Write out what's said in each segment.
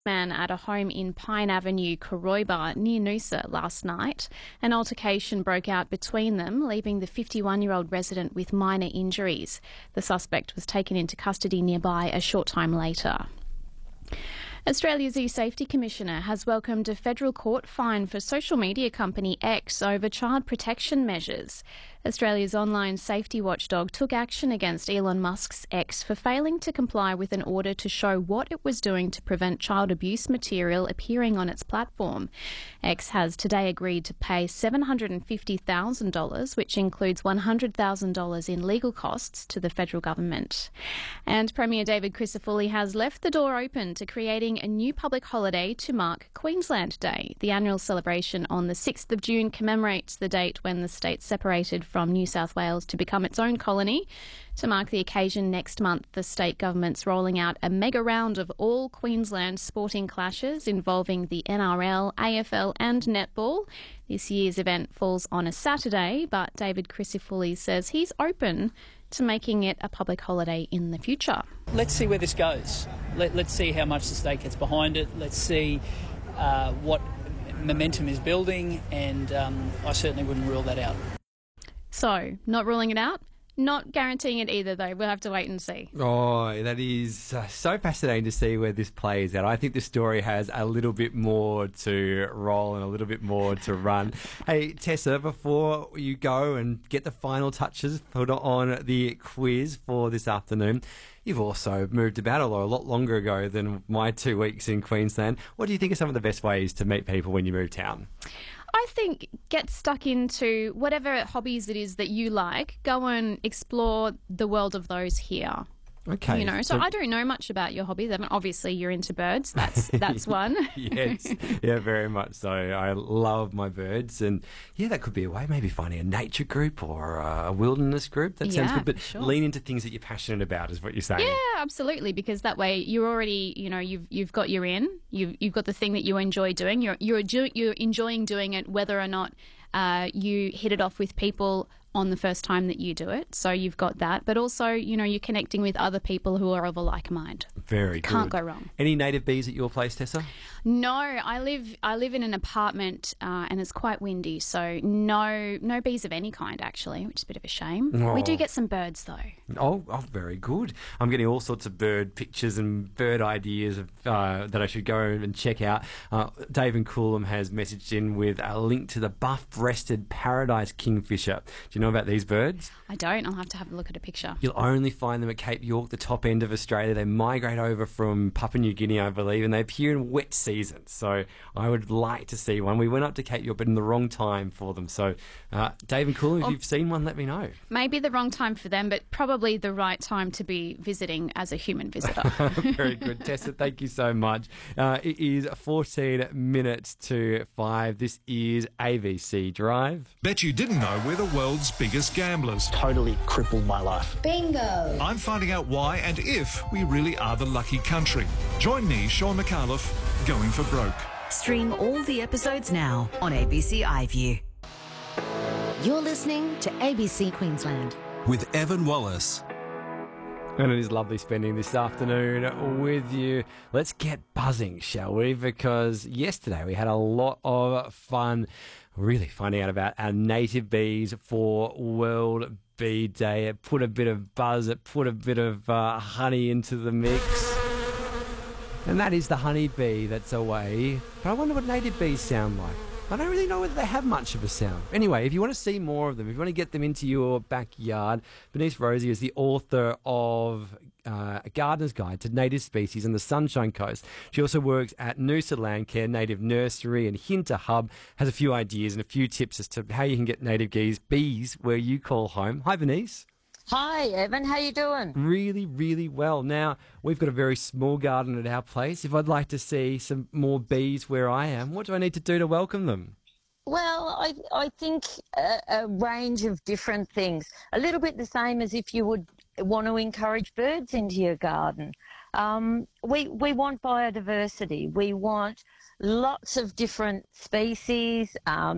man at a home in Pine Avenue, Koroiba, near Noosa last night. An altercation broke out between them, leaving the 51-year-old resident with minor injuries. The suspect was taken into custody nearby a short time later. Australia's e-Safety Commissioner has welcomed a federal court fine for social media company X over child protection measures. Australia's online safety watchdog took action against Elon Musk's X for failing to comply with an order to show what it was doing to prevent child abuse material appearing on its platform. X has today agreed to pay $750,000, which includes $100,000 in legal costs, to the federal government. And Premier David Crisafulli has left the door open to creating a new public holiday to mark Queensland Day. The annual celebration on the 6th of June commemorates the date when the state separated from New South Wales to become its own colony. To mark the occasion next month, the state government's rolling out a mega round of all Queensland sporting clashes involving the NRL, AFL and netball. This year's event falls on a Saturday, but David Crisafulli says he's open to making it a public holiday in the future. Let's see where this goes. Let's see how much the state gets behind it. Let's see what momentum is building, and I certainly wouldn't rule that out. So, not ruling it out, not guaranteeing it either, though. We'll have to wait and see. Oh, that is so fascinating to see where this plays out. I think the story has a little bit more to roll and a little bit more to run. Hey, Tessa, before you go and get the final touches put on the quiz for this afternoon, you've also moved about a lot longer ago than my 2 weeks in Queensland. What do you think are some of the best ways to meet people when you move town? I think get stuck into whatever hobbies it is that you like. Go and explore the world of those here. Okay. You know, so I don't know much about your hobbies. I mean, obviously, you're into birds. That's one. Yes. Yeah, very much so. I love my birds. And, yeah, that could be a way. Maybe finding a nature group or a wilderness group. That sounds good. But sure. Lean into things that you're passionate about is what you're saying. Yeah, absolutely. Because that way you're already, you know, you've got your in. You've got the thing that you enjoy doing. You're enjoying doing it whether or not you hit it off with people on the first time that you do it. So you've got that. But also, you know, you're connecting with other people who are of a like mind. Very good. Can't go wrong. Any native bees at your place, Tessa? No, I live in an apartment and it's quite windy, so no bees of any kind actually, which is a bit of a shame. Oh. We do get some birds though. Oh, very good. I'm getting all sorts of bird pictures and bird ideas that I should go and check out. Dave Coolum has messaged in with a link to the buff-breasted paradise kingfisher. Do you know about these birds? I don't. I'll have to have a look at a picture. You'll only find them at Cape York, the top end of Australia. They migrate over from Papua New Guinea, I believe, and they appear in wet season. So I would like to see one. We went up to Cape York, but in the wrong time for them. So, Dave and Coolum, if you've seen one, let me know. Maybe the wrong time for them, but probably the right time to be visiting as a human visitor. Very good. Tessa, thank you so much. It is 14 minutes to 5. This is ABC Drive. Bet you didn't know we're the world's biggest gamblers. Totally crippled my life. Bingo! I'm finding out why and if we really are the lucky country. Join me, Sean McAuliffe, going for broke. Stream all the episodes now on ABC iView. You're listening to ABC Queensland. With Evan Wallace. And it is lovely spending this afternoon with you. Let's get buzzing, shall we? Because yesterday we had a lot of fun really finding out about our native bees for World Bee Day. It put a bit of buzz, it put a bit of honey into the mix. And that is the honeybee that's away. But I wonder what native bees sound like. I don't really know whether they have much of a sound. Anyway, if you want to see more of them, if you want to get them into your backyard, Bernice Rosie is the author of A Gardener's Guide to Native Species on the Sunshine Coast. She also works at Noosa Landcare Native Nursery and Hinter Hub, has a few ideas and a few tips as to how you can get native bees where you call home. Hi, Bernice. Hi, Evan. How you doing? Really, really well. Now, we've got a very small garden at our place. If I'd like to see some more bees where I am, what do I need to do to welcome them? Well, I think a range of different things. A little bit the same as if you would want to encourage birds into your garden. We want biodiversity. We want lots of different species,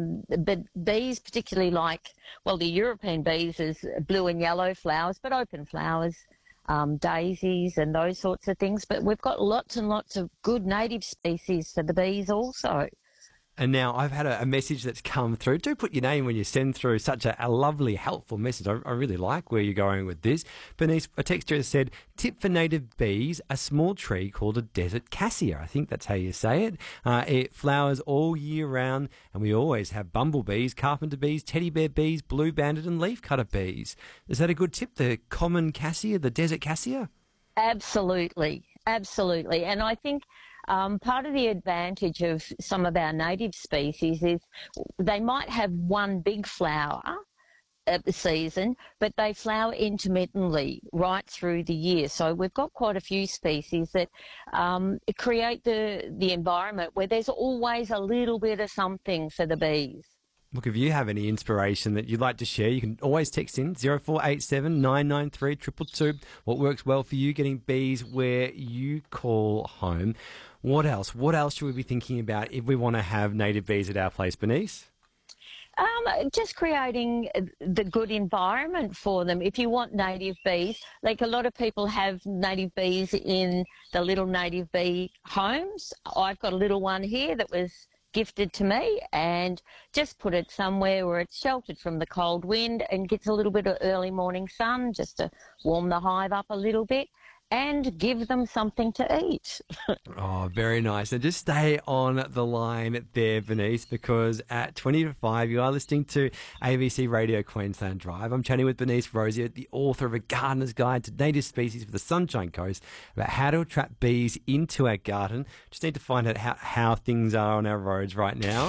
but bees particularly like, well, the European bees is blue and yellow flowers, but open flowers. daisies and those sorts of things. But we've got lots and lots of good native species for the bees also. And now I've had a message that's come through. Do put your name when you send through such a lovely, helpful message. I really like where you're going with this. Bernice, a texter has said, tip for native bees, a small tree called a desert cassia. I think that's how you say it. It flowers all year round, and we always have bumblebees, carpenter bees, teddy bear bees, blue banded and leafcutter bees. Is that a good tip, the common cassia, the desert cassia? Absolutely, absolutely. And I think part of the advantage of some of our native species is they might have one big flower at the season, but they flower intermittently right through the year. So we've got quite a few species that create the environment where there's always a little bit of something for the bees. Look, if you have any inspiration that you'd like to share, you can always text in 0487 993 222. What works well for you getting bees where you call home. What else? What else should we be thinking about if we want to have native bees at our place, Bernice? Just creating the good environment for them. If you want native bees, like a lot of people have native bees in the little native bee homes. I've got a little one here that was gifted to me, and just put it somewhere where it's sheltered from the cold wind and gets a little bit of early morning sun just to warm the hive up a little bit and give them something to eat. Oh, very nice. And just stay on the line there, Bernice, because at 20 to 5, you are listening to ABC Radio Queensland Drive. I'm chatting with Bernice Rosier, the author of A Gardener's Guide to Native Species for the Sunshine Coast, about how to attract bees into our garden. Just need to find out how things are on our roads right now.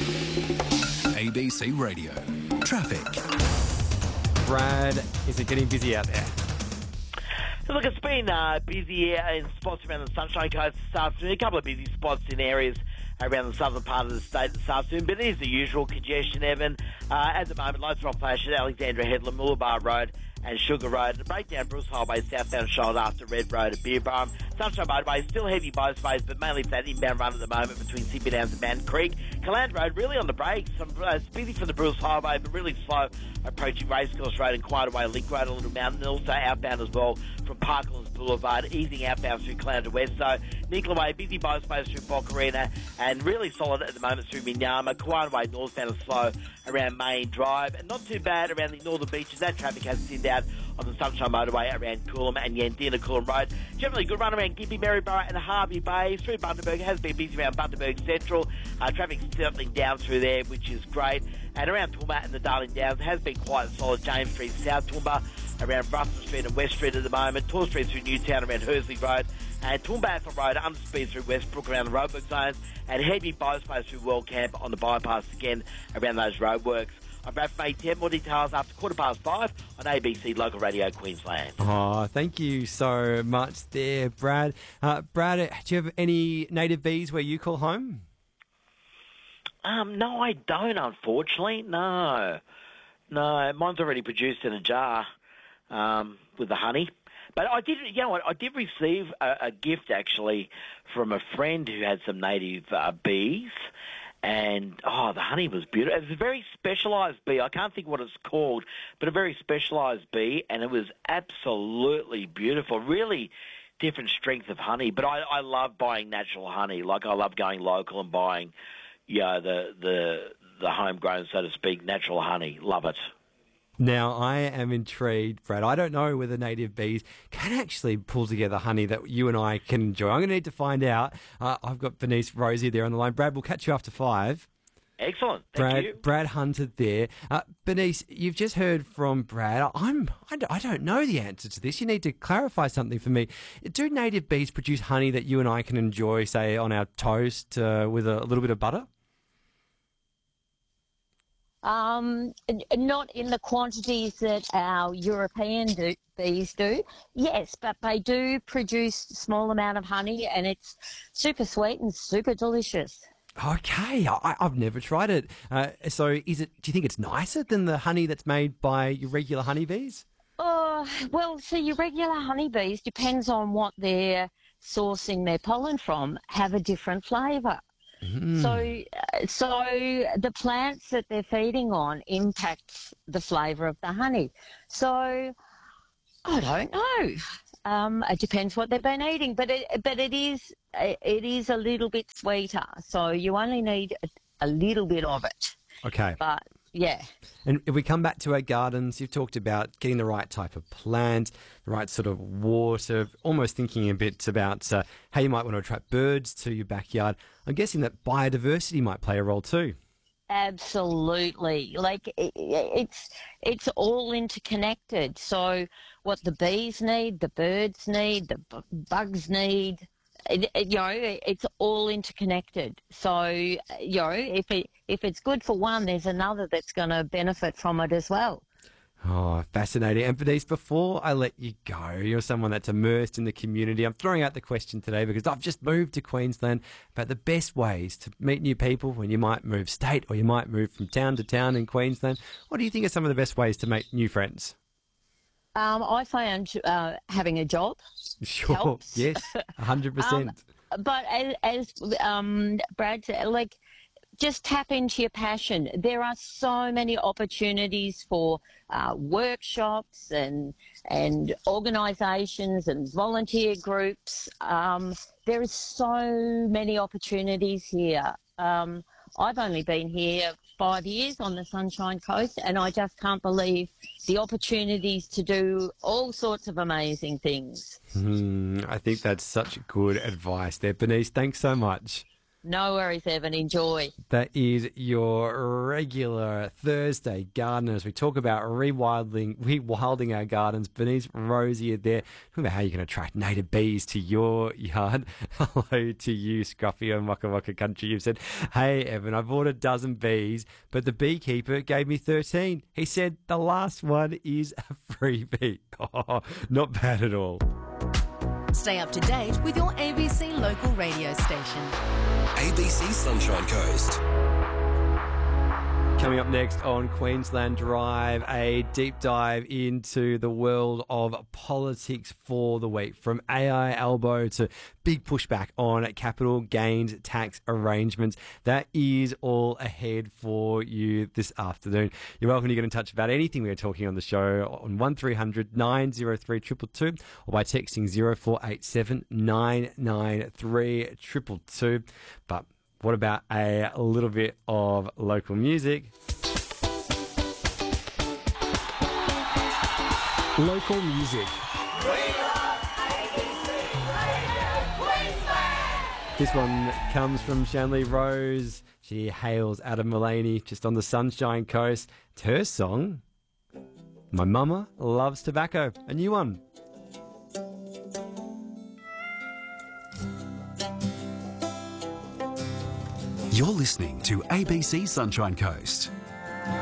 ABC Radio. Traffic. Brad, is it getting busy out there? So look, it's been busy in spots around the Sunshine Coast this afternoon. A couple of busy spots in areas around the southern part of the state this afternoon, but it is the usual congestion, Evan. At the moment, lights are on flash at Alexandra Headland, Mooloolaba Road and Sugar Road. The breakdown Bruce Highway southbound shoulder after Red Road at Beerbarm. Sunshine Motorway still heavy both ways, but mainly for that inbound run at the moment between Sydney Downs and Mountain Creek. Caland Road really on the brakes. It's busy for the Bruce Highway, but really slow approaching Racecourse Road and quite away Link Road, a little mountain, and also outbound as well from Parklands Boulevard, easing outbound through Clown to West. So Nicola Way, busy both ways through Bocarina, and really solid at the moment through Minyama. Quite away northbound and slow around Main Drive, and not too bad around the northern beaches. That traffic has thinned out on the Sunshine Motorway around Coolum and Yandina Coolum Road. Generally good run around Gympie, Maryborough and Harvey Bay. Through Bundaberg, has been busy around Bundaberg Central. Traffic's settling down through there, which is great. And around Toowoomba and the Darling Downs has been quite solid. James Street, South Toowoomba, around Russell Street and West Street at the moment. Tor Street through Newtown around Hursley Road. And Toowoomba Athol Road, underspeed through Westbrook around the roadwork zones. And heavy both ways through World Camp on the bypass again around those roadworks. I'm Brad May. More details after 5:15 on ABC Local Radio Queensland. Oh, thank you so much there, Brad. Brad, do you have any native bees where you call home? No, I don't, unfortunately. No, mine's already produced in a jar with the honey. But I did, you know what? I did receive a gift actually from a friend who had some native bees. And, the honey was beautiful. It was a very specialised bee. I can't think what it's called, but a very specialised bee, and it was absolutely beautiful. Really different strength of honey. But I love buying natural honey. Like, I love going local and buying, the homegrown, so to speak, natural honey. Love it. Now, I am intrigued, Brad. I don't know whether native bees can actually pull together honey that you and I can enjoy. I'm going to need to find out. I've got Bernice Rosier there on the line. Brad, we'll catch you after 5. Excellent. Thank you. Brad Hunter there. Bernice, you've just heard from Brad. I don't know the answer to this. You need to clarify something for me. Do native bees produce honey that you and I can enjoy, say, on our toast with a little bit of butter? Not in the quantities that our European bees do. Yes, but they do produce a small amount of honey, and it's super sweet and super delicious. Okay, I've never tried it. So do you think it's nicer than the honey that's made by your regular honeybees? Oh, well, so your regular honeybees, depends on what they're sourcing their pollen from, have a different flavour. So the plants that they're feeding on impacts the flavour of the honey. So I don't know. It depends what they've been eating, but it is a little bit sweeter, so you only need a little bit of it. Okay. But yeah. And if we come back to our gardens, you've talked about getting the right type of plant, the right sort of water, almost thinking a bit about how you might want to attract birds to your backyard. I'm guessing that biodiversity might play a role too. Absolutely. Like it's all interconnected. So what the bees need, the birds need, the bugs need, it's all interconnected. So, if it's good for one, there's another that's going to benefit from it as well. Oh, fascinating. And Bernice, before I let you go, you're someone that's immersed in the community. I'm throwing out the question today because I've just moved to Queensland about the best ways to meet new people when you might move state or you might move from town to town in Queensland. What do you think are some of the best ways to make new friends? I found having a job Sure, helps. yes, 100%. But as Brad said, just tap into your passion. There are so many opportunities for workshops and organisations and volunteer groups. There is so many opportunities here. I've only been here 5 years on the Sunshine Coast, and I just can't believe the opportunities to do all sorts of amazing things. I think that's such good advice there. Bernice, thanks so much. No worries, Evan. Enjoy. That is your regular Thursday gardeners. We talk about rewilding our gardens. Bernice Rosier there. Talking about how you can attract native bees to your yard. Hello to you, Scruffy of Waka Waka Country. You've said, hey, Evan, I bought a dozen bees, but the beekeeper gave me 13. He said the last one is a freebie. Oh, not bad at all. Stay up to date with your ABC local radio station. ABC Sunshine Coast. Coming up next on Queensland Drive, a deep dive into the world of politics for the week. From AI elbow to big pushback on capital gains tax arrangements. That is all ahead for you this afternoon. You're welcome to get in touch about anything we're talking on the show on 1300 903 222 or by texting 0487 993 222. But what about a little bit of local music? Local music. This one comes from Shanley Rose. She hails out of Mullaney, just on the Sunshine Coast. It's her song, My Mama Loves Tobacco, a new one. You're listening to ABC Sunshine Coast.